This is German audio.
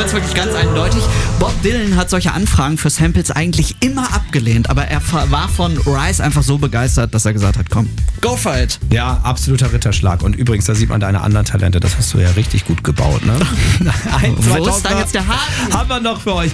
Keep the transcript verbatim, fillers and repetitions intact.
hört es wirklich ganz eindeutig. Bob Dylan hat solche Anfragen für Samples eigentlich immer abgelehnt, aber er war von Rise einfach so begeistert, dass er gesagt hat, komm, go for it. Ja, absoluter Ritterschlag. Und übrigens, da sieht man deine anderen Talente, das hast du ja richtig gut gebaut, ne? Wo ist dann jetzt der Haken? Haben wir noch für euch.